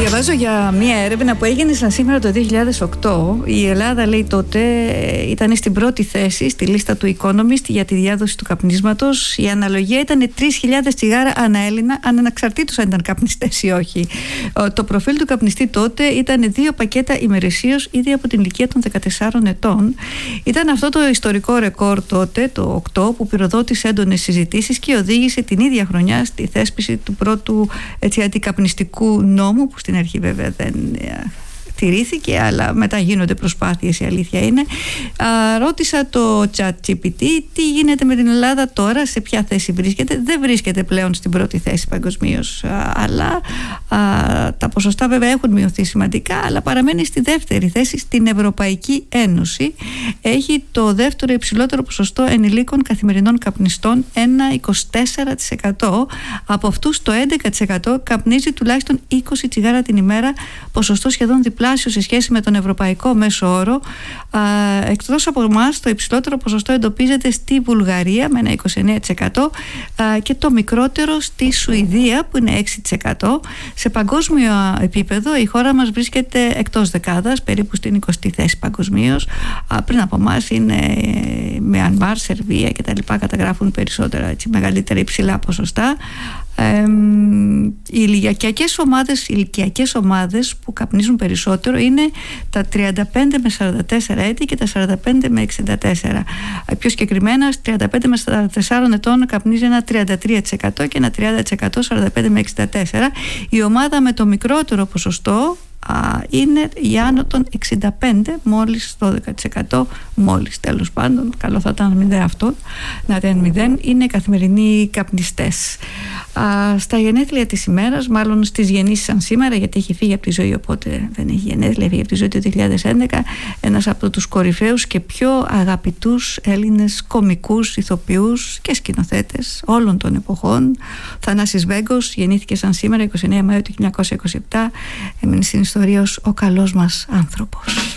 Διαβάζω για μία έρευνα που έγινε σαν σήμερα το 2008. Η Ελλάδα, λέει, τότε ήταν στην πρώτη θέση στη λίστα του Economist για τη διάδοση του καπνίσματος. Η αναλογία ήταν 3.000 τσιγάρα ανά Έλληνα, ανεξαρτήτως αν ήταν καπνιστές ή όχι. Το προφίλ του καπνιστή τότε ήταν 2 πακέτα ημερησίως ήδη από την ηλικία των 14 ετών. Ήταν αυτό το ιστορικό ρεκόρ τότε, το 8, που πυροδότησε έντονες συζητήσεις και οδήγησε την ίδια χρονιά στη θέσπιση του πρώτου αντικαπνιστικού νόμου, που στην αρχή βέβαια δεν τηρήθηκε, αλλά μετά γίνονται προσπάθειες, η αλήθεια είναι. Ρώτησα το ChatGPT τι γίνεται με την Ελλάδα τώρα, σε ποια θέση βρίσκεται. Δεν βρίσκεται πλέον στην πρώτη θέση παγκοσμίως, αλλά τα ποσοστά βέβαια έχουν μειωθεί σημαντικά, αλλά παραμένει στη δεύτερη θέση στην Ευρωπαϊκή Ένωση. Έχει το δεύτερο υψηλότερο ποσοστό ενηλίκων καθημερινών καπνιστών, ένα 24%. Από αυτούς το 11% καπνίζει τουλάχιστον 20 τσιγάρα την ημέρα, ποσοστό σχεδόν διπλάσιο σε σχέση με τον ευρωπαϊκό μέσο όρο. Εκτός από εμάς, το υψηλότερο ποσοστό εντοπίζεται στη Βουλγαρία με ένα 29% και το μικρότερο στη Σουηδία που είναι 6%. Σε παγκόσμιο επίπεδο η χώρα μας βρίσκεται εκτός δεκάδας, περίπου στην 20η θέση παγκοσμίως. Πριν από εμάς είναι Μιανμάρ, Σερβία κτλ. Καταγράφουν περισσότερα, μεγαλύτερα υψηλά ποσοστά. Οι ηλικιακές ομάδες που καπνίζουν περισσότερο είναι τα 35 με 44 έτη και τα 45 με 64. Πιο συγκεκριμένα, 35 με 44 ετών καπνίζει ένα 33% και ένα 30% 45 με 64. Η ομάδα με το μικρότερο ποσοστό είναι η άνω των 65, μόλις 12%, μόλις, τέλος πάντων, καλό θα ήταν να μην είναι αυτό, να ήταν 0, είναι καθημερινοί καπνιστές. Στα γενέθλια της ημέρας, μάλλον στις γεννήσεις σαν σήμερα, γιατί έχει φύγει από τη ζωή, οπότε δεν έχει γενέθλια, φύγει από τη ζωή το 2011, ένας από τους κορυφαίους και πιο αγαπητούς Έλληνες κομικούς, ηθοποιούς και σκηνοθέτες όλων των εποχών, Θανάσης Βέγκος, γεννήθηκε σαν σήμερα 29 Μαΐου του 1927, έμεινε στην ιστορία ως ο καλός μας άνθρωπος.